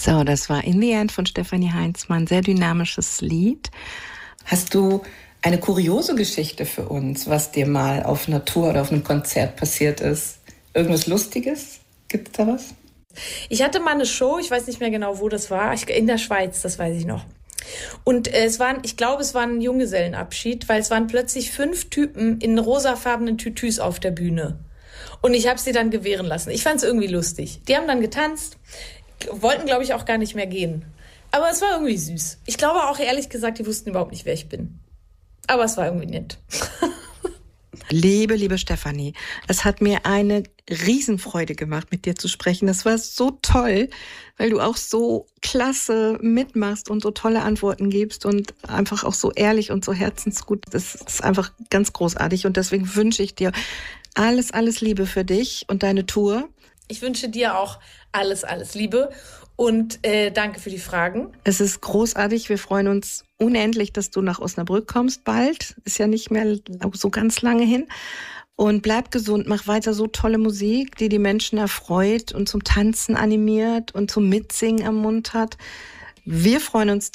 So, das war In the End von Stefanie Heinzmann. Sehr dynamisches Lied. Hast du eine kuriose Geschichte für uns, was dir mal auf einer Tour oder auf einem Konzert passiert ist? Irgendwas Lustiges? Gibt es da was? Ich hatte mal eine Show, ich weiß nicht mehr genau, wo das war, in der Schweiz, das weiß ich noch. Und ich glaube, es war ein Junggesellenabschied, weil es waren plötzlich 5 Typen in rosafarbenen Tütüs auf der Bühne. Und ich habe sie dann gewähren lassen. Ich fand es irgendwie lustig. Die haben dann getanzt, wollten, glaube ich, auch gar nicht mehr gehen. Aber es war irgendwie süß. Ich glaube auch, ehrlich gesagt, die wussten überhaupt nicht, wer ich bin. Aber es war irgendwie nett. Liebe Stefanie, es hat mir eine Riesenfreude gemacht, mit dir zu sprechen. Das war so toll, weil du auch so klasse mitmachst und so tolle Antworten gibst und einfach auch so ehrlich und so herzensgut. Das ist einfach ganz großartig und deswegen wünsche ich dir alles, alles Liebe für dich und deine Tour. Ich wünsche dir auch alles, alles Liebe und danke für die Fragen. Es ist großartig. Wir freuen uns unendlich, dass du nach Osnabrück kommst bald. Ist ja nicht mehr so ganz lange hin. Und bleib gesund, mach weiter so tolle Musik, die die Menschen erfreut und zum Tanzen animiert und zum Mitsingen ermuntert. Wir freuen uns